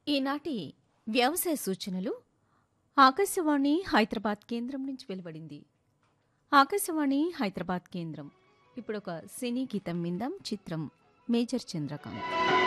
ఈనాటి వ్యవసాయ సూచనలు ఆకాశవాణి హైదరాబాద్ కేంద్రం నుంచి వెలువడింది. ఆకాశవాణి హైదరాబాద్ కేంద్రం. ఇప్పుడు ఒక సినీ గీతం విందాం. చిత్రం మేజర్ చంద్రకాంత్.